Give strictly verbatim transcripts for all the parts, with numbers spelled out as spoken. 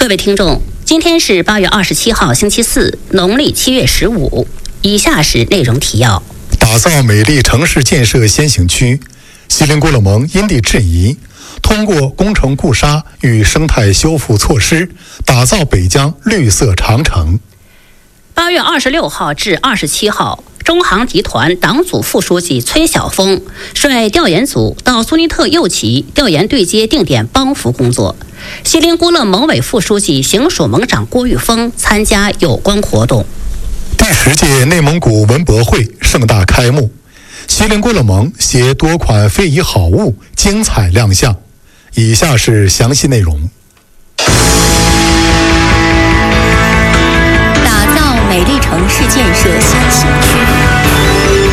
各位听众，今天是八月二十七号星期四，农历七月十五。以下是内容提要： 打造美丽城市建设先行区，锡林郭勒盟因地制宜，通过工程固沙与生态修复措施，打造北疆绿色长城。 八月二十六号至二十七号，中航集团党组副书记崔晓峰率调研组到苏尼特右旗调研对接定点帮扶工作。锡林郭勒盟委副书记、行署盟长郭玉峰参加有关活动。 第十届内蒙古文博会盛大开幕，锡林郭勒盟携多款非遗好物精彩亮相。以下是详细内容。 打造美丽城市建设先行区。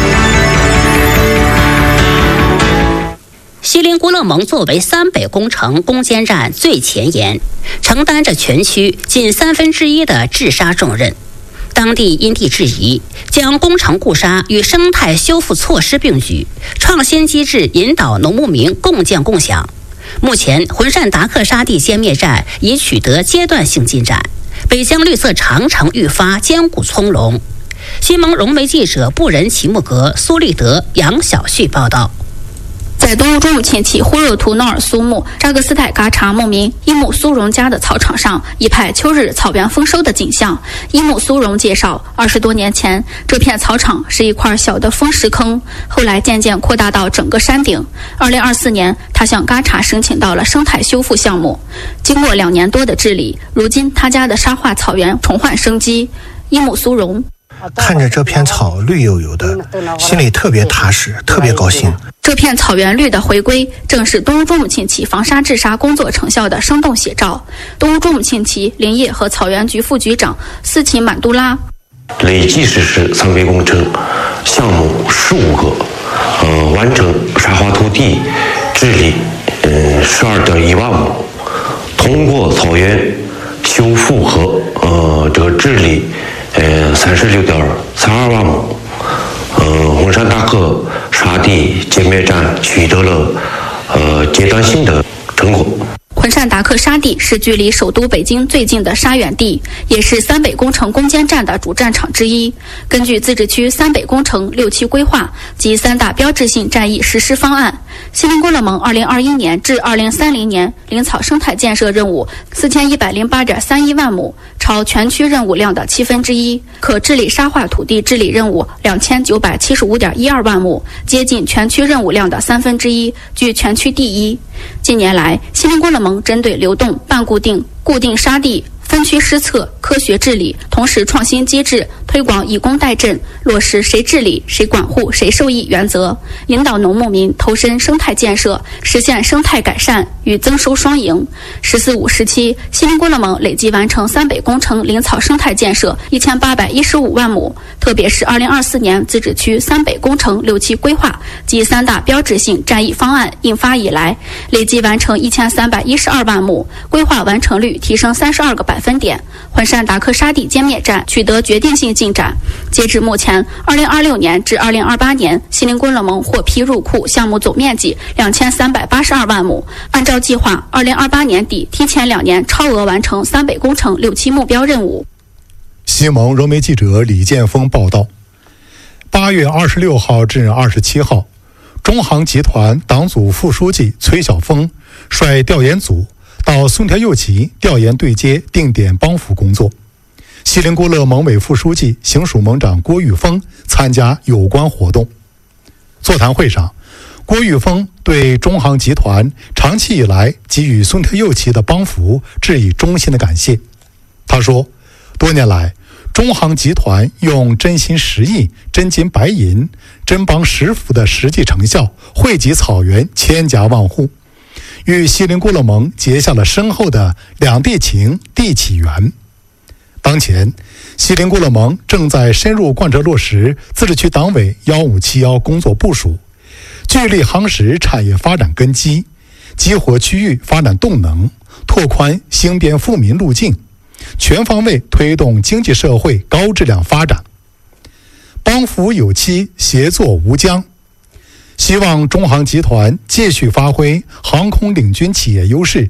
锡林郭勒盟作为三北工程攻坚战最前沿，承担着全区近三分之一的治沙重任。当地因地制宜，将工程固沙与生态修复措施并举，创新机制引导农牧民共建共享。目前，浑善达克沙地歼灭战已取得阶段性进展，北疆绿色长城愈发坚固从容。新盟融媒记者布仁齐木格、苏立德、杨晓旭报道。 在东乌中木沁旗呼热图诺尔苏木扎格斯泰嘎查牧民伊木苏荣家的草场上一派秋日草原丰收的景象。伊木苏荣介绍，二十多年前这片草场是一块小的风石坑，后来渐渐扩大到整个山顶。二零二四年，他向嘎查申请到了生态修复项目，经过两年多的治理，如今他家的沙化草原重焕生机。伊木苏荣看着这片草绿油油的，心里特别踏实，特别高兴。 这片草原绿的回归，正是东乌中木沁旗防沙治沙工作成效的生动写照。东乌中木沁旗林业和草原局副局长斯琴满杜拉累计实施三北工程项目十五个，呃，完成沙化土地治理，呃，十二点一万亩，通过草原修复和呃这个治理，呃，三十六点三二万亩。呃，浑善达克沙地歼灭战取得了呃阶段性的成果。 浑善达克沙地是距离首都北京最近的沙源地，也是三北工程攻坚战的主战场之一。根据自治区三北工程六期规划及三大标志性战役实施方案，锡林郭勒盟二零二一年至二零三零年林草生态建设任务四千一百零八点三一万亩，超全区任务量的七分之一，可治理沙化土地治理任务两千九百七十五点一二万亩，接近全区任务量的三分之一，居全区第一。近年来，锡林郭勒盟针对流动、半固定、固定沙地分区施策，科学治理，同时创新机制，推广以工代赈，落实谁治理、谁管护、谁受益原则，引导农牧民投身生态建设，实现生态改善与增收双赢。十四五时期，锡林郭勒盟累计完成三北工程林草生态建设一千八百一十五万亩，特别是二零二四年自治区三北工程六期规划及三大标志性战役方案印发以来，累计完成一千三百一十二万亩，规划完成率提升三十二个百分点。浑善达克沙地歼灭战取得决定性进展。截至目前，二零二六年至二零二八年，锡林郭勒盟获批入库项目总面积两千三百八十二万亩。按照计划，二零二八年底提前两年超额完成三北工程六期目标任务。 西盟融媒记者李建峰报道。八月二十六号至二十七号，中航集团党组副书记崔晓峰率调研组到松条右旗调研对接定点帮扶工作。锡林郭勒盟委副书记、行署盟长郭玉峰参加有关活动。座谈会上，郭玉峰对中航集团长期以来给予松条右旗的帮扶致以衷心的感谢。他说，多年来，中航集团用真心实意、真金白银、真帮实扶的实际成效，惠及草原千家万户，与锡林郭勒盟结下了深厚的两地情、地起缘。当前，锡林郭勒盟正在深入贯彻落实自治区党委一五七一工作部署，聚力夯实产业发展根基，激活区域发展动能，拓宽兴变富民路径，全方位推动经济社会高质量发展。帮扶有期，协作无疆。希望中航集团继续发挥航空领军企业优势，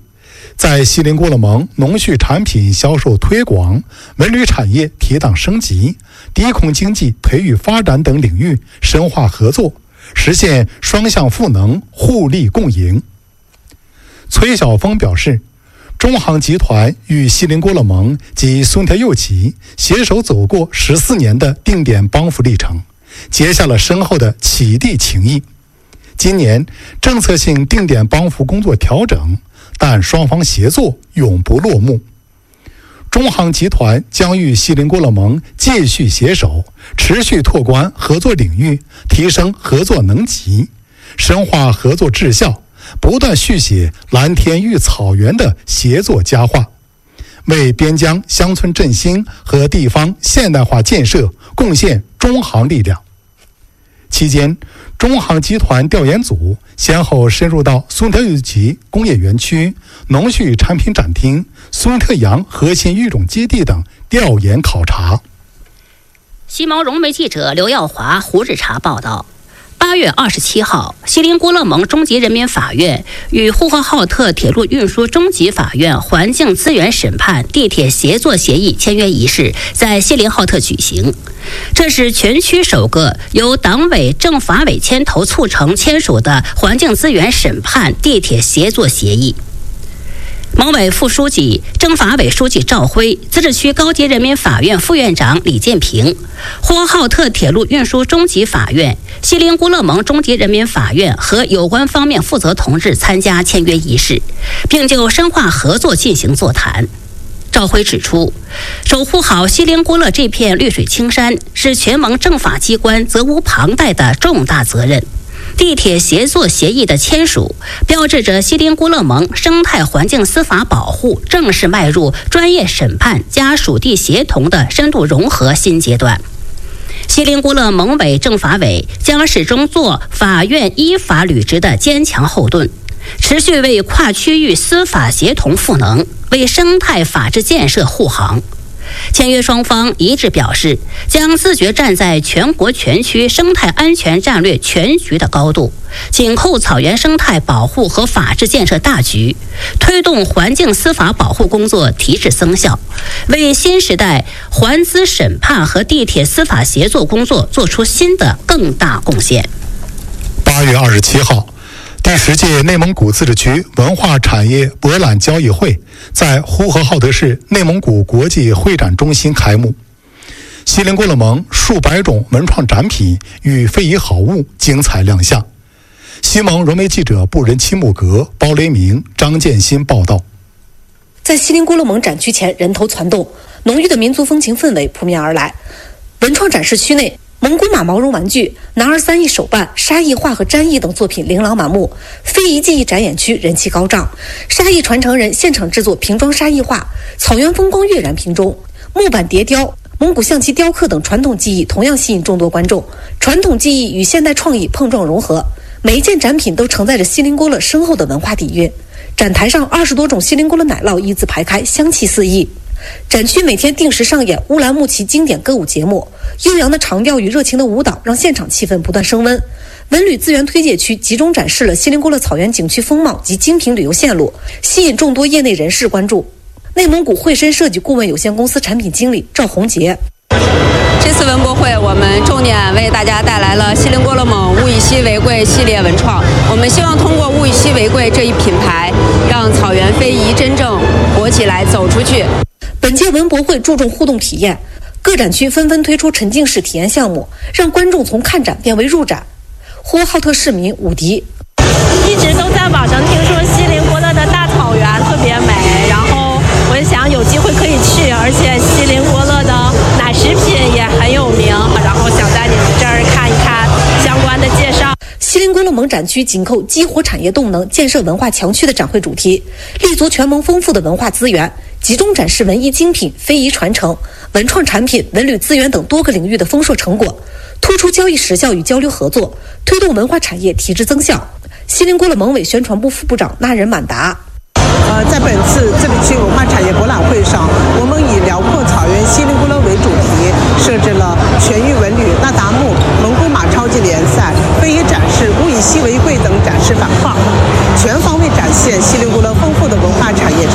在锡林郭勒盟农畜产品销售推广、文旅产业提档升级、低空经济培育发展等领域深化合作，实现双向赋能、互利共赢。崔晓峰表示，中航集团与锡林郭勒盟及松田右旗携手走过十四年的定点帮扶历程，结下了深厚的启地情谊。今年政策性定点帮扶工作调整，但双方协作永不落幕。中航集团将与锡林郭勒盟继续携手，持续拓宽合作领域，提升合作能级，深化合作质效，不断续写蓝天育草原的协作佳话，为边疆乡村振兴和地方现代化建设贡献中航力量。期间，中航集团调研组先后深入到松特有机工业园区、农畜产品展厅、松特羊核心育种基地等调研考察。 西毛融媒记者刘耀华、胡日茶报道。八月二十七号，锡林郭勒盟中级人民法院与呼和浩特铁路运输中级法院环境资源审判地铁协作协议签约仪式在锡林浩特举行。这是全区首个由党委政法委牵头促成签署的环境资源审判地铁协作协议。盟委副书记、政法委书记赵辉、自治区高级人民法院副院长李建平、呼和浩特铁路运输中级法院、锡林郭勒盟中级人民法院和有关方面负责同志参加签约仪式，并就深化合作进行座谈。赵辉指出，守护好锡林郭勒这片绿水青山是全盟政法机关责无旁贷的重大责任。地铁协作协议的签署，标志着锡林郭勒盟生态环境司法保护正式迈入专业审判加属地协同的深度融合新阶段。锡林郭勒盟委政法委将始终做法院依法履职的坚强后盾，持续为跨区域司法协同赋能，为生态法治建设护航。签约双方一致表示，将自觉站在全国全区生态安全战略全局的高度，紧扣草原生态保护和法治建设大局，推动环境司法保护工作提质增效，为新时代环资审判和地铁司法协作工作做出新的更大贡献。 八月二十七号，第十届内蒙古自治区文化产业博览交易会在呼和浩特市内蒙古国际会展中心开幕。锡林郭勒盟数百种文创展品与非遗好物精彩亮相。西蒙融媒记者布仁七木格、包雷明、张建新报道。 在锡林郭勒盟展区前人头攒动，浓郁的民族风情氛围扑面而来。文创展示区内，蒙古马毛绒玩具、男儿三艺手办、沙艺画和毡艺等作品琳琅满目。非遗技艺展演区人气高涨，沙艺传承人现场制作瓶装沙艺画，草原风光跃然屏中。木板叠雕、蒙古象棋雕刻等传统技艺同样吸引众多观众。传统技艺与现代创意碰撞融合，每一件展品都承载着锡林郭勒深厚的文化底蕴。展台上二十多种锡林郭勒奶酪一字排开，香气四溢。展区每天定时上演乌兰牧骑经典歌舞节目，悠扬的长调与热情的舞蹈让现场气氛不断升温。文旅资源推介区集中展示了锡林郭勒草原景区风貌及精品旅游线路，吸引众多业内人士关注。内蒙古汇深设计顾问有限公司产品经理赵红杰： 这次文博会，我们重点为大家带来了锡林郭勒盟物以稀为贵系列文创。我们希望通过物以稀为贵这一品牌，让草原非遗真正火起来、走出去。 本届文博会注重互动体验，各展区纷纷推出沉浸式体验项目，让观众从看展变为入展。呼和浩特市民武迪： 一直都在网上听说锡林郭勒的大草原特别美，然后我也想有机会可以去，而且锡林郭勒的奶食品也很有名，然后想在你们这儿看一看相关的介绍。 锡林郭勒盟展区紧扣激活产业动能、建设文化强区的展会主题，立足全盟丰富的文化资源，集中展示文艺精品、非遗传承、文创产品、文旅资源等多个领域的丰硕成果，突出交易实效与交流合作，推动文化产业提质增效。锡林郭勒盟委宣传部副部长纳仁满达： 呃，在本次自治区文化产业博览会上，我们以辽阔草原锡林郭勒为主题，设置了全域文旅、那达慕、蒙古马超级联赛、非遗展示、物以稀为贵等展示板块，全方位展现锡林郭勒丰富的文化产业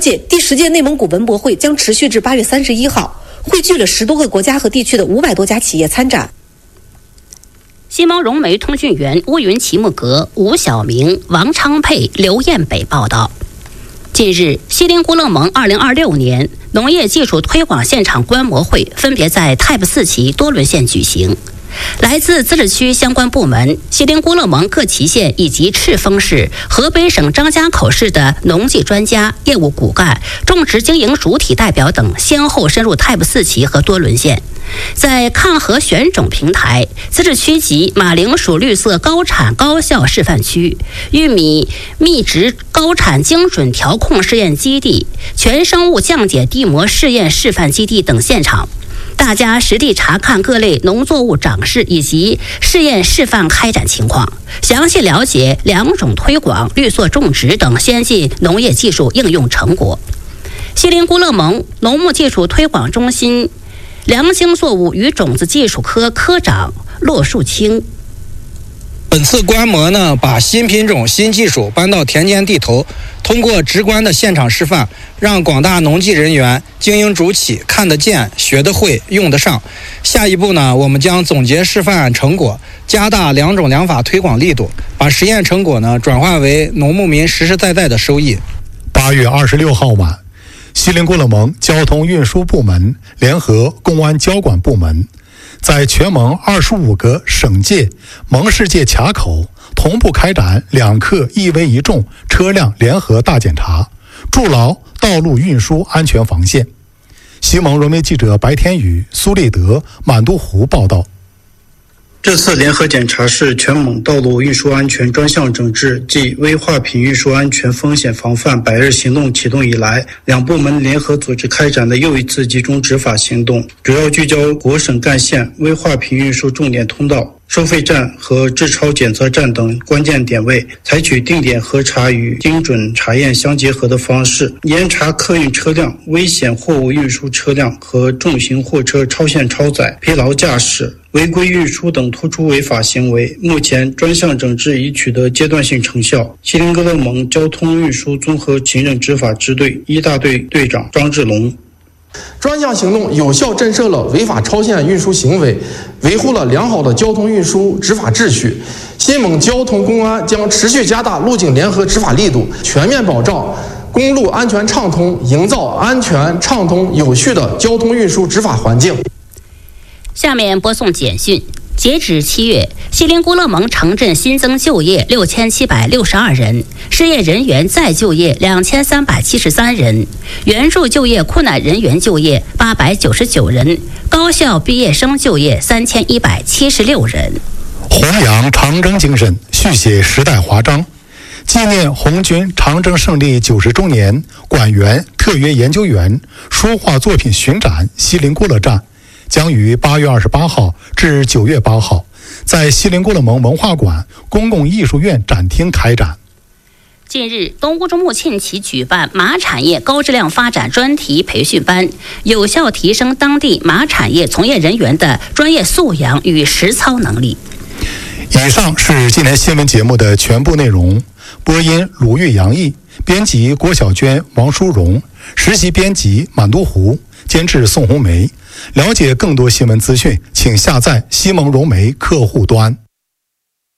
解，第十届内蒙古文博会将持续至八月三十一号，汇聚了十多个国家和地区的五百多家企业参展。 西蒙融媒通讯员乌云齐木格、吴晓明、王昌佩、刘彦北报道。近日，锡林郭勒盟二零二六年农业技术推广现场观摩会分别在泰布四旗多伦县举行。来自自治区相关部门、锡林郭勒盟各旗县以及赤峰市、河北省张家口市的农技专家、业务骨干、种植经营主体代表等先后深入泰布四旗和多伦县。在抗核选种平台、自治区级马铃薯绿色高产高效示范区、玉米密植高产精准调控试验基地、全生物降解地膜试验示范基地等现场，大家实地查看各类农作物长势以及试验示范开展情况，详细了解良种推广、绿色种植等先进农业技术应用成果。锡林郭勒盟农牧技术推广中心良经作物与种子技术科科长骆树清。 本次观摩呢，把新品种、新技术搬到田间地头，通过直观的现场示范，让广大农技人员、经营主体看得见、学得会、用得上。下一步呢，我们将总结示范成果，加大良种良法推广力度，把实验成果呢转化为农牧民实实在在的收益。 八月二十六号晚，锡林郭勒盟交通运输部门联合公安交管部门，在全盟二十五个省界、盟市界卡口同步开展两克一危一重车辆联合大检查，筑牢道路运输安全防线。西蒙融媒记者白天宇、苏立德、满都湖报道。 这次联合检查是全蒙道路运输安全专项整治暨危化品运输安全风险防范百日行动启动以来，两部门联合组织开展的又一次集中执法行动，主要聚焦国省干线危化品运输重点通道、收费站和质超检测站等关键点位，采取定点核查与精准查验相结合的方式，严查客运车辆、危险货物运输车辆和重型货车超限超载、疲劳驾驶、违规运输等突出违法行为。目前专项整治已取得阶段性成效。锡林郭勒盟交通运输综合行政执法支队一大队队长张志龙。 专项行动有效震慑了违法超限运输行为，维护了良好的交通运输执法秩序。新蒙交通公安将持续加大路警联合执法力度，全面保障公路安全畅通，营造安全畅通有序的交通运输执法环境。 下面播送简讯。截止七月，锡林郭勒盟城镇新增就业六千七百六十二人，失业人员再就业两千三百七十三人，援助就业困难人员就业八百九十九人，高校毕业生就业三千一百七十六人。 弘扬长征精神，续写时代华章。纪念红军长征胜利九十周年，管员特约研究员书画作品巡展锡林郭勒站将于八月二十八号至九月八号在锡林郭勒盟文化馆公共艺术院展厅开展。 近日，东乌中牧沁旗举办马产业高质量发展专题培训班，有效提升当地马产业从业人员的专业素养与实操能力。 以上是今天新闻节目的全部内容。播音鲁豫、杨毅，编辑郭小娟、王淑荣，实习编辑满都湖，监制宋红梅。了解更多新闻资讯，请下载西蒙融媒客户端。